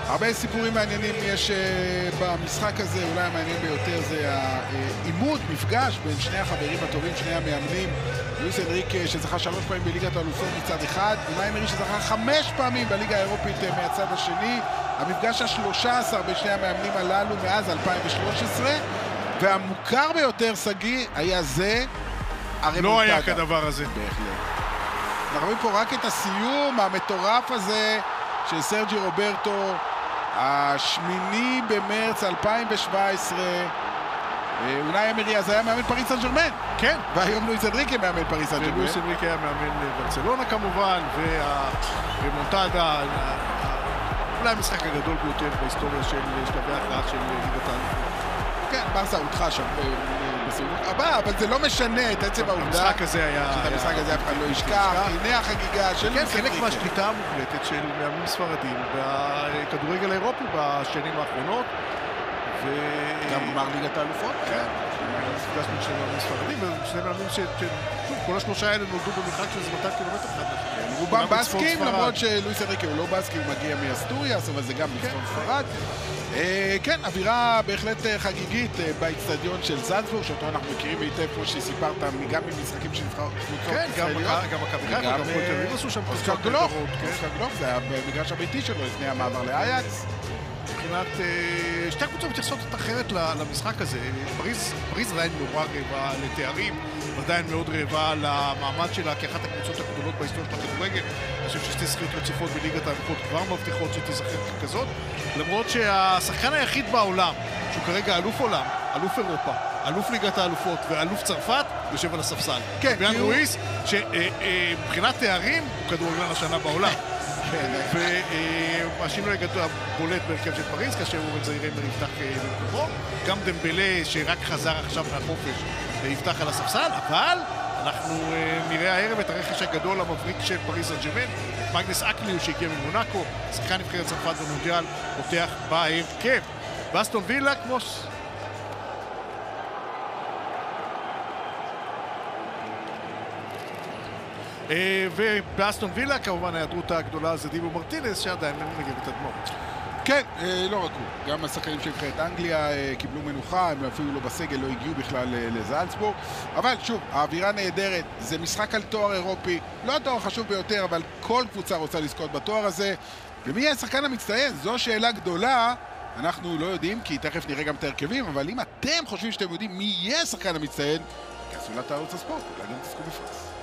הרבה סיפורים מעניינים יש במשחק הזה, אולי המעניין ביותר זה העימות, מפגש בין שני החברים הטובים, שני המאמנים, לואיס אנריקה שזכה 3 פעמים בליגת האלופות מצד אחד, אונאי אמרי שזכה 5 פעמים בליגה האירופית מהצד השני, המפגש ה-13 בין שני המאמנים הללו מאז 2013, והמוכר ביותר, סגי, היה זה הרמונטדה. לא היה כדבר הזה. בהחלט. אנחנו רואים פה רק את הסיום המטורף הזה של סרג'י רוברטו, השמיני במרץ 2017. אונאי אמרי אז היה מאמן פריס סן ז'רמן. כן. והיום לואיס אנריקה מאמן פריס סן ז'רמן. לואיס אנריקה היה מאמן ברצלונה כמובן, והרמונטדה, אולי המשחק הגדול ביותר בהיסטוריה של שלבי ההכרעה של ליגת האלופות. כן, ברסה הודחה שם בסיבוב הבא, אבל זה לא משנה את עצם העובדה. המשחק הזה היה... המשחק הזה אף אחד לא ישכח. הנה החגיגה של לואיס אנריקה. חלק מהשליטה המוחלטת של מאמנים ספרדים בכדורגל האירופי בשנים האחרונות. גם גמר ליגת האלופות. כן. נפגשנו עם שני מאמנים ספרדים, ושני מאמנים כל השלושה האלה נולדו במרחק של 200 קילומטר אחד. רובם בסקים, למרות שלואיס אנריקה הוא לא בסקי, הוא מגיע מאסטוריאס, אבל זה גם בצפון ספרד. כן, אווירה בהחלט חגיגית באצטדיון של זלצבורג, שאותו אנחנו מכירים היטב, כמו שסיפרת, גם ממשחקים של קבוצות ישראליות. גם מכבי חיפה, גם הפועל תל אביב עשו שם אוסקר גלוך, זה היה במגרש הביתי שלו לפני המעבר לאייקס. מבחינת שתי הקבוצות מתייחסות אחרת למשחק הזה. פריז עדיין נורא רעבה לתארים, עדיין מאוד רעבה למעמד שלה כאחת הקבוצות הגדולות בהיסטוריה של הכדורגל. אני חושב ששתי זכיות רצופות בליגת האלופות כבר מבטיחות שתיזכר ככזאת, למרות שהשחקן היחיד בעולם שהוא כרגע אלוף עולם, אלוף אירופה, אלוף ליגת האלופות ואלוף צרפת יושב על הספסל. כן, ביאן רויס, שמבחינת תארים הוא כדורגלן השנה בעולם. והשינוי הגדול הבולט בהרכב של פריז, כאשר אורן זעירמר יפתח במקומו, גם דמבלה שרק חזר עכשיו מהחופש יפתח על הספסל, אבל אנחנו נראה הערב את הרכש הגדול המבריק של פריז סן ז'רמן, מגנס אקליו שהגיע ממונאקו, שחקן נבחרת צרפת במונדיאל, פותח בהרכב. באסטון וילה כמו ובאסטון וילה כמובן ההיעדרות הגדולה זה דיבו מרטינס שעדיין מגיע בתדמור. כן, לא רק הוא, גם השחקנים של נבחרת אנגליה קיבלו מנוחה, הם אפילו לא בסגל, לא הגיעו בכלל לזלצבורג, אבל שוב, האווירה נהדרת, זה משחק על תואר אירופי, לא התואר החשוב ביותר, אבל כל קבוצה רוצה לזכות בתואר הזה, ומי יהיה השחקן המצטיין? זו שאלה גדולה, אנחנו לא יודעים, כי תכף נראה גם את ההרכבים, אבל אם אתם חושבים שאתם יודעים מי יהיה השחקן המצטיין, כנסו לאתר ערוץ הספורט, אולי גם תזכו בפרס.